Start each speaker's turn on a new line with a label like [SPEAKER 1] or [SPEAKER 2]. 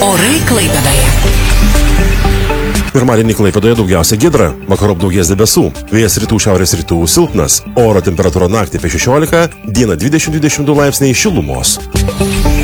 [SPEAKER 1] Orai Klaipėdoje.
[SPEAKER 2] Pirmadienį Klaipėdoje daugiausia giedra, vakarop daugės debesų. Vėjas rytų šiaurės rytų silpnas, oro temperatūra naktį apie 16, dieną 20-22 laipsniai šilumos.